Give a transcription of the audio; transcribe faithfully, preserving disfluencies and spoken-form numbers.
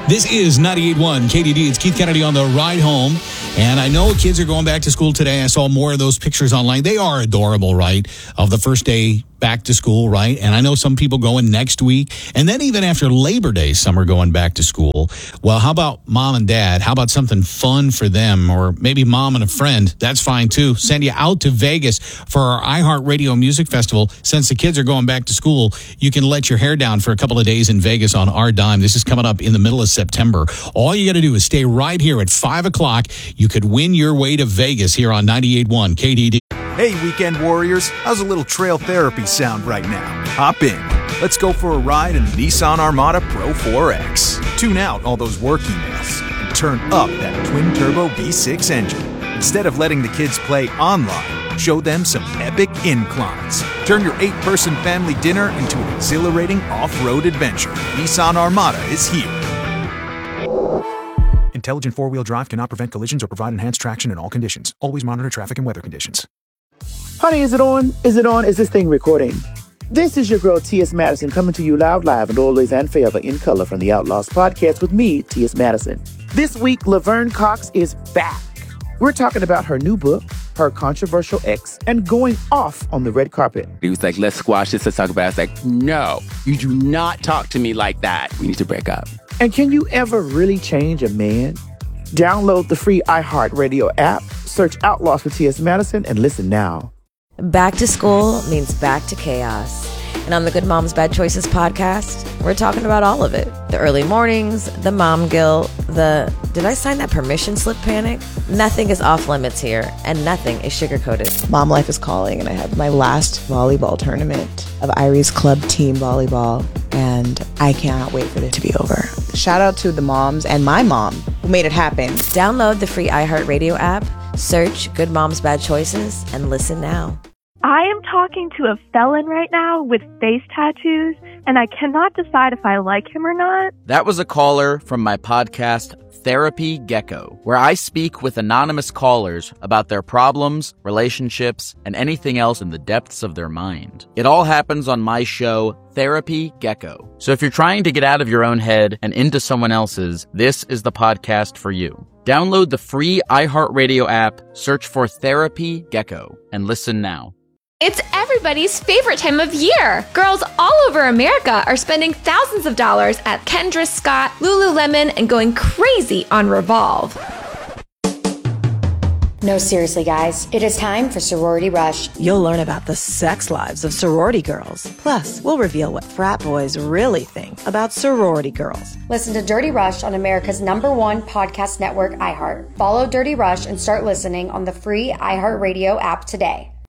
This is ninety-eight point one K D D. It's Keith Kennedy on the ride home. And I know kids are going back to school today. I saw more of those pictures online. They are adorable, right? Of the first day back to school, right? And I know some people going next week. And then even after Labor Day, some are going back to school. Well, how about mom and dad? How about something fun for them? Or maybe mom and a friend. That's fine too. Send you out to Vegas for our iHeartRadio Music Festival. Since the kids are going back to school, you can let your hair down for a couple of days in Vegas on our dime. This is coming up in the middle of September. All you got to do is stay right here at five o'clock. You could win your way to Vegas here on ninety-eight point one K D D. Hey, weekend warriors, how's a little trail therapy sound right now? Hop in. Let's go for a ride in the Nissan Armada Pro four X. Tune out all those work emails and turn up that twin-turbo V six engine. Instead of letting the kids play online, show them some epic inclines. Turn your eight-person family dinner into an exhilarating off-road adventure. Nissan Armada is here. Intelligent four-wheel drive cannot prevent collisions or provide enhanced traction in all conditions. Always monitor traffic and weather conditions. Honey, is it on? Is it on? Is this thing recording? This is your girl, T S. Madison, coming to you loud, live, and always and forever in color from the Outlaws podcast with me, T S. Madison. This week, Laverne Cox is back. We're talking about her new book, her controversial ex, and going off on the red carpet. He was like, let's squash this, let's talk about it. I was like, no, you do not talk to me like that. We need to break up. And can you ever really change a man? Download the free iHeartRadio app, search Outlaws for T S. Madison, and listen now. Back to school means back to chaos. And on the Good Moms Bad Choices podcast, we're talking about all of it. The early mornings, the mom guilt, the did I sign that permission slip panic? Nothing is off limits here, and nothing is sugar-coated. Mom life is calling, and I have my last volleyball tournament of Irie's club team volleyball, and I cannot wait for it to be over. Shout out to the moms and my mom who made it happen. Download the free iHeartRadio app, search Good Moms Bad Choices, and listen now. I am talking to a felon right now with face tattoos, and I cannot decide if I like him or not. That was a caller from my podcast, Therapy Gecko, where I speak with anonymous callers about their problems, relationships, and anything else in the depths of their mind. It all happens on my show, Therapy Gecko. So if you're trying to get out of your own head and into someone else's, this is the podcast for you. Download the free iHeartRadio app, search for Therapy Gecko, and listen now. It's everybody's favorite time of year. Girls all over America are spending thousands of dollars at Kendra Scott, Lululemon, and going crazy on Revolve. No, seriously, guys. It is time for Sorority Rush. You'll learn about the sex lives of sorority girls. Plus, we'll reveal what frat boys really think about sorority girls. Listen to Dirty Rush on America's number one podcast network, iHeart. Follow Dirty Rush and start listening on the free iHeartRadio app today.